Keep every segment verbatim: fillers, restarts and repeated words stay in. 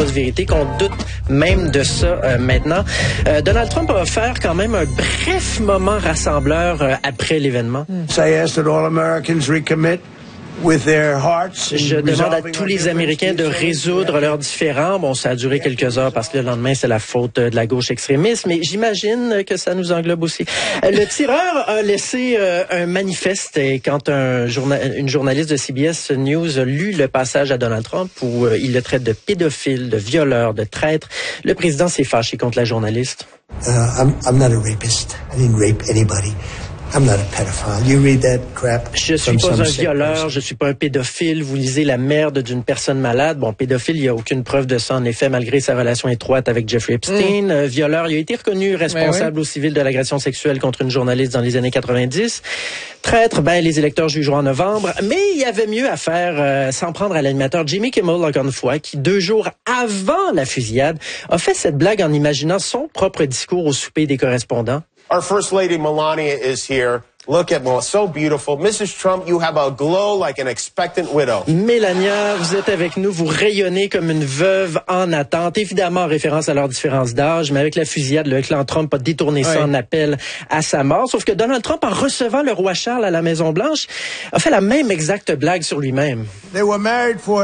vérité, qu'on doute même de ça euh, maintenant. Euh, Donald Trump a offert quand même un bref moment rassembleur euh, après l'événement. I ask that all Americans recommit with their hearts. Je demande à tous les Américains de résoudre leurs différends. Bon, ça a duré quelques heures parce que le lendemain, c'est la faute de la gauche extrémiste, mais j'imagine que ça nous englobe aussi. Le tireur a laissé euh, un manifeste et quand un journa- une journaliste de C B S News a lu le passage à Donald Trump où euh, il le traite de pédophile, de violeur, de traître, le président s'est fâché contre la journaliste. Uh, I'm, I'm not a rapist. I didn't rape anybody. I'm not a pedophile. You read that crap. Je suis pas un violeur, je suis pas un pédophile. Vous lisez la merde d'une personne malade. Bon, pédophile, il y a aucune preuve de ça, en effet, malgré sa relation étroite avec Jeffrey Epstein. Mm. Euh, violeur, il a été reconnu responsable oui. au civil de l'agression sexuelle contre une journaliste dans les années quatre-vingt-dix. Traître, ben, les électeurs jugeront en novembre. Mais il y avait mieux à faire, euh, s'en prendre à l'animateur Jimmy Kimmel, encore une fois, qui, deux jours avant la fusillade, a fait cette blague en imaginant son propre discours au souper des correspondants. Our First Lady Melania is here. Look at Melania, so beautiful. Missus Trump, you have a glow like an expectant widow. Melania, vous êtes avec nous, vous rayonnez comme une veuve en attente, évidemment en référence à leur différence d'âge, mais avec la fusillade, le clan Trump a détourné ça oui. en appel à sa mort. Sauf que Donald Trump, en recevant le roi Charles à la Maison-Blanche, a fait la même exacte blague sur lui-même. They were married for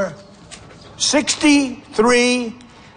sixty-three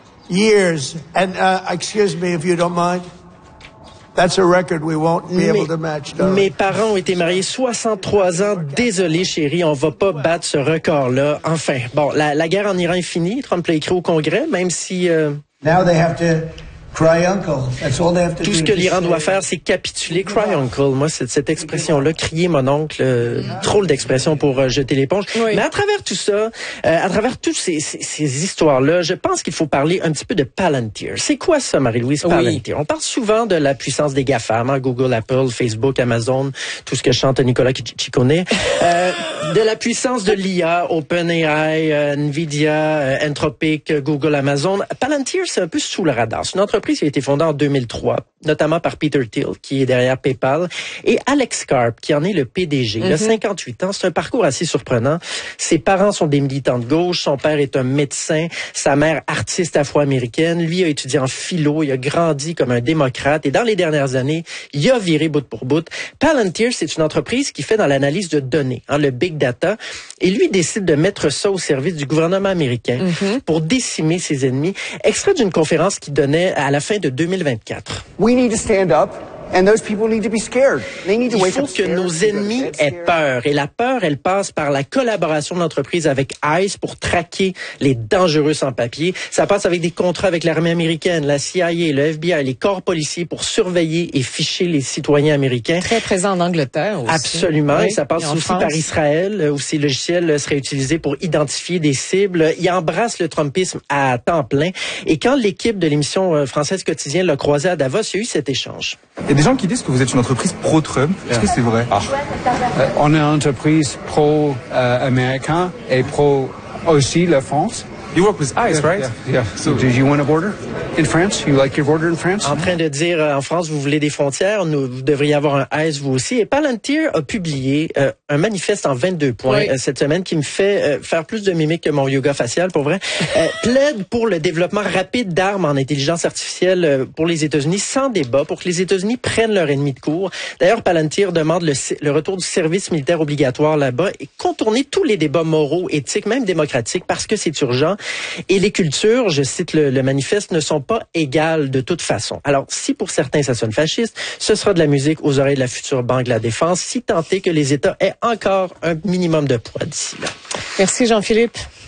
years. And, uh, excuse me if you don't mind. That's a record we won't be able to match. Mes parents ont été mariés soixante-trois ans. Désolé, chérie, on va pas battre ce record-là. Enfin, bon, la, la guerre en Iran est finie. Trump l'a écrit au Congrès, même si... Euh... Now they have to cry uncle. That's all they have to Tout do ce que l'Iran doit faire, c'est capituler. Cry uncle. Moi, c'est cette expression-là, crier mon oncle, euh, drôle d'expression pour euh, jeter l'éponge. Oui. Mais à travers tout ça, euh, à travers toutes ces, ces, ces histoires-là, je pense qu'il faut parler un petit peu de Palantir. C'est quoi ça, Marie-Louise, Palantir? Oui. On parle souvent de la puissance des GAFAM, hein, Google, Apple, Facebook, Amazon, tout ce que chante Nicolas Ciccone. euh, de la puissance de l'I A, OpenAI, euh, Nvidia, euh, Anthropic, Google, Amazon. Palantir, c'est un peu sous le radar. C'est une entreprise qui a été fondée en deux mille trois, notamment par Peter Thiel, qui est derrière PayPal, et Alex Karp, qui en est le P D G. Mm-hmm. Il a cinquante-huit ans. C'est un parcours assez surprenant. Ses parents sont des militants de gauche. Son père est un médecin. Sa mère, artiste afro-américaine. Lui a étudié en philo. Il a grandi comme un démocrate. Et dans les dernières années, il a viré bout pour bout. Palantir, c'est une entreprise qui fait dans l'analyse de données, hein, le big data. Et lui décide de mettre ça au service du gouvernement américain mm-hmm. pour décimer ses ennemis. Extrait d'une conférence qu'il donnait à la fin de deux mille vingt-quatre. We need to stand up. And those people need to be scared. They need to Il wake faut up que nos ennemis aient peur. Et la peur, elle passe par la collaboration de l'entreprise avec ICE pour traquer les dangereux sans-papiers. Ça passe avec des contrats avec l'armée américaine, la C I A, le F B I, les corps policiers pour surveiller et ficher les citoyens américains. Très présent en Angleterre aussi. Absolument. Oui. Et ça passe et aussi France. par Israël, où ces logiciels seraient utilisés pour identifier des cibles. Il embrasse le Trumpisme à temps plein. Et quand l'équipe de l'émission française Quotidien l'a croisé à Davos, il y a eu cet échange. Il y a des gens qui disent que vous êtes une entreprise pro-Trump. Est-ce yeah. que c'est vrai? Ah. Euh, on est une entreprise pro-américain euh, et pro aussi la France. You work with ICE, yeah, right? Yeah. yeah. So, did you want a border in France? You like your border in France? En train de dire, euh, en France, vous voulez des frontières, nous, vous devriez avoir un ICE, vous aussi. Et Palantir a publié euh, un manifeste en vingt-deux points oui. euh, cette semaine qui me fait euh, faire plus de mimiques que mon yoga facial, pour vrai. Euh, plaide pour le développement rapide d'armes en intelligence artificielle euh, pour les États-Unis, sans débat, pour que les États-Unis prennent leur ennemi de court. D'ailleurs, Palantir demande le, le retour du service militaire obligatoire là-bas et contourner tous les débats moraux, éthiques, même démocratiques, parce que c'est urgent. Et les cultures, je cite le, le manifeste, ne sont pas égales de toute façon. Alors, si pour certains ça sonne fasciste, ce sera de la musique aux oreilles de la future Banque de la Défense, si tant est que les États aient encore un minimum de poids d'ici là. Merci Jean-Philippe.